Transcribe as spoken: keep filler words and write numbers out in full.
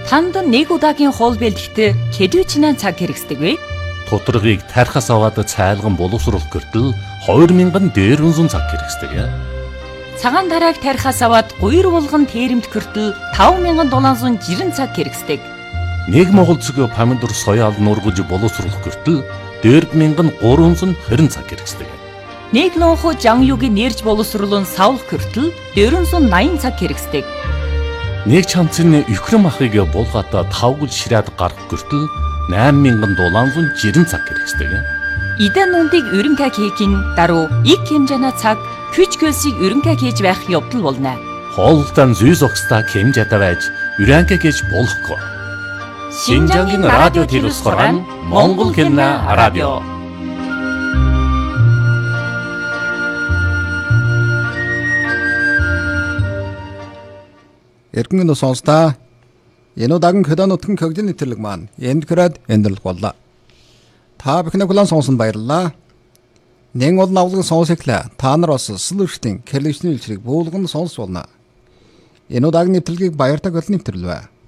Танд нэг удаагийн хоол бэлтгэхдээ хэдвчнээ цаг хэрэгсдэг вэ? Тоторгийг тархас аваад цайлган боловсруулах гэртэл хоёр мянган дээрвэн цаг хэрэгсдэг. Цагаан дарааг тархас аваад гуйр булган тэрэмт гэртэл таван мянган долоон зуун жирэн цаг хэрэгсдэг. Нэг монгол цэг помидор соёал нургаж боловсруулах гэртэл дөрв мянган гурван зуун хорин цаг хэрэгсдэг. Нэг лонхо жанюгийн нэрж боловсруулан савлах гэртэл дөрвөн зуун наян цаг хэрэгсдэг. Нэг чамцны өхрөн махыг булгаата тавгал ширээд гарах гэртэл найман мянган долоон зуун жирэн цаг хэрэгсдэг. Идэн нүндийг өрөнгө хийхин даруй их хэмжээний цаг хүч хөлсийг өрөнгө хийж байх явдал болно. Хоолтон зүй зогсдаа хэмжээтэй байж өрөнгө хийж болохгүй. Шинжангийн радио телевизээр Монгол хэлний радио. Эргэн сонсдоо энэ удаагийн хөдөө нутгийн хөгжлийн нэвтрэлэг маань энд хүрээд өндөрлөх боллоо. Та бүхний хүлээн сонсон баярлалаа. Нэн бол навлан сонсоглаа. Та нар бас сүлжээний кэлэвчний илчрийг буулган сонсч болно. Энэ удаагийн нэвтрэлгийг баяртай гол нэвтрэл бай.